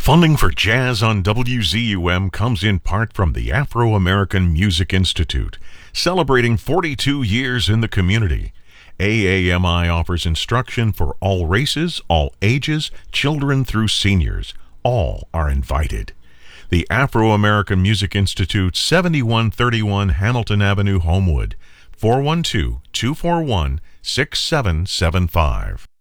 Funding for Jazz on WZUM comes in part from the Afro-American Music Institute, celebrating 42 years in the community. AAMI offers instruction for all races, all ages, children through seniors. All are invited. The Afro-American Music Institute, 7131 Hamilton Avenue, Homewood, 412-241-6775.